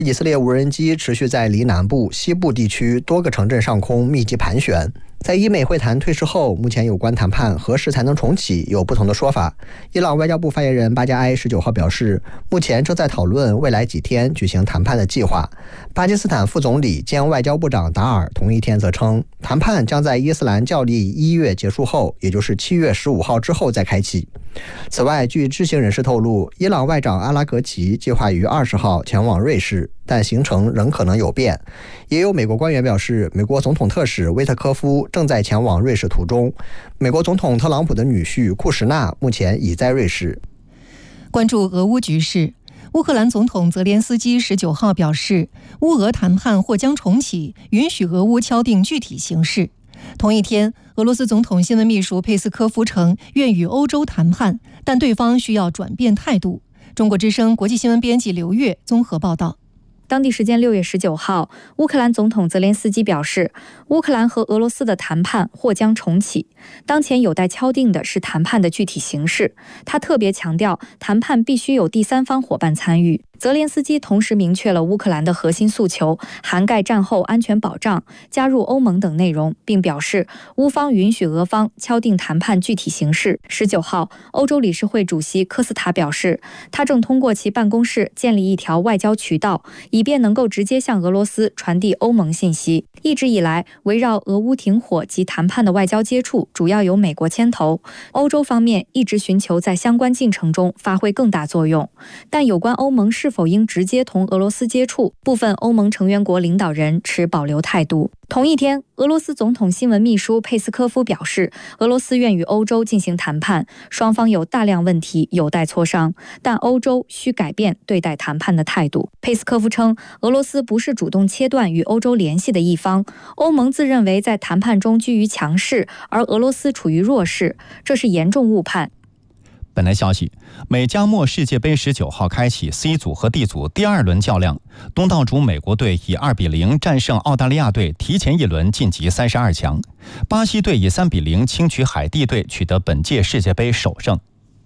以色列无人机持续在离南部、西部地区多个城镇上空密集盘旋。在伊美会谈退市后，目前有关谈判何时才能重启有不同的说法。伊朗外交部发言人巴加埃19号表示，目前正在讨论未来几天举行谈判的计划。巴基斯坦副总理兼外交部长达尔同一天则称，谈判将在伊斯兰教历1月结束后，也就是7月15号之后再开启。此外，据知情人士透露，伊朗外长阿拉格齐计划于20号前往瑞士，但行程仍可能有变。也有美国官员表示，美国总统特使威特科夫正在前往瑞士途中。美国总统特朗普的女婿库什纳目前已在瑞士。 关注俄乌局势，乌克兰总统泽连斯基19号表示，乌俄谈判或将重启，允许俄乌敲定具体形势。同一天，俄罗斯总统新闻秘书佩斯科夫称愿与欧洲谈判，但对方需要转变态度。中国之声国际新闻编辑刘越综合报道。 当地时间6月19号，乌克兰总统泽连斯基表示，乌克兰和俄罗斯的谈判或将重启，当前有待敲定的是谈判的具体形式。他特别强调，谈判必须有第三方伙伴参与。泽连斯基同时明确了乌克兰的核心诉求，涵盖战后安全保障、加入欧盟等内容，并表示乌方允许俄方敲定谈判具体形式。19号，欧洲理事会主席科斯塔表示，他正通过其办公室建立一条外交渠道，以便能够直接向俄罗斯传递欧盟信息。一直以来，围绕俄乌停火及谈判的外交接触主要由美国牵头，欧洲方面一直寻求在相关进程中发挥更大作用。但有关欧盟是否应直接同俄罗斯接触，部分欧盟成员国领导人持保留态度。同一天，俄罗斯总统新闻秘书佩斯科夫表示，俄罗斯愿与欧洲进行谈判，双方有大量问题有待磋商，但欧洲需改变对待谈判的态度。佩斯科夫称，俄罗斯不是主动切断与欧洲联系的一方，欧盟自认为在谈判中居于强势，而俄罗斯处于弱势，这是严重误判。 本台消息，美加墨世界杯19号开启 C 组和 D 组第2轮较量，东道主美国队以2-0战胜澳大利亚队，提前一轮晋级32强。巴西队以3-0轻取海地队，取得本届世界杯首胜。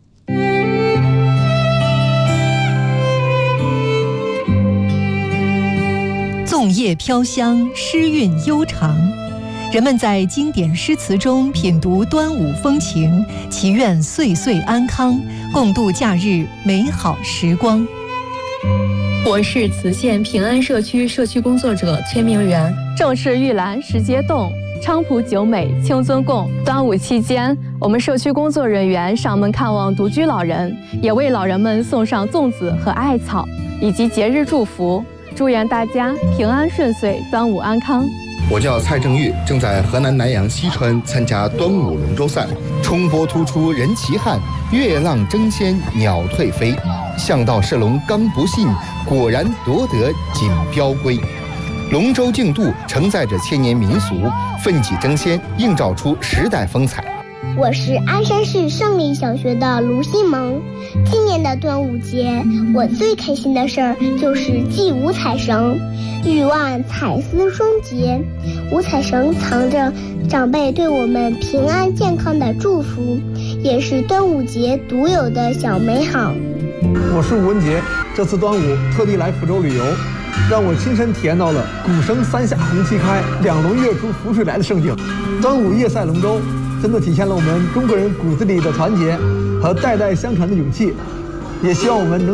粽叶飘香，诗韵悠长。人们在经典诗词中品读端午风情，祈愿岁岁安康，共度假日美好时光。 我是磁县平安社区社区工作者崔明媛。 正是玉兰时节动，菖蒲酒美清尊共。端午期间，我们社区工作人员上门看望独居老人，也为老人们送上粽子和艾草，以及节日祝福，祝愿大家平安顺遂，端午安康。 我叫蔡正玉，正在河南南阳西川参加端午龙舟赛。冲波突出人奇汉，月浪争先鸟退飞。向道射龙刚不信，果然夺得锦标归。龙舟竞渡承载着千年民俗，奋起争先，映照出时代风采。 我是鞍山市胜利小学的卢新萌。今年的端午节，我最开心的事儿就是系五彩绳。欲望彩丝双结，五彩绳藏着长辈对我们平安健康的祝福，也是端午节独有的小美好。 我是吴文杰，这次端午特地来福州旅游，让我亲身体验到了鼓声三下红旗开，两龙跃出浮水来的盛景。端午夜赛龙舟真的体现了我们中国人骨子里的团结和代代相传的勇气，也希望我们能